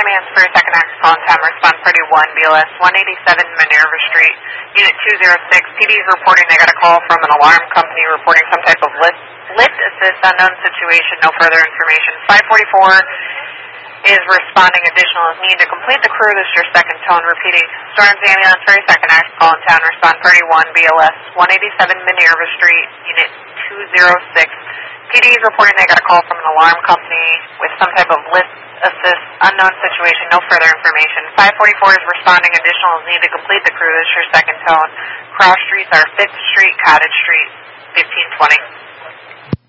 Ambulance for a second access call in town. Respond 31, BLS 187 Minerva Street, Unit 206. PD is reporting they got a call from an alarm company reporting some type of lift assist, unknown situation, no further information. 544 is responding. Additional is needed to complete the crew. This is your second tone. Repeating. Storms Ambulance for a second access call in town. Respond 31, BLS 187 Minerva Street, Unit 206. PD is reporting they got a call from an alarm company with some type of lift assist, unknown situation, no further information. 544 is responding. Additional is needed to complete the crew. This is your second tone. Cross streets are 5th Street, Cottage Street, 1520.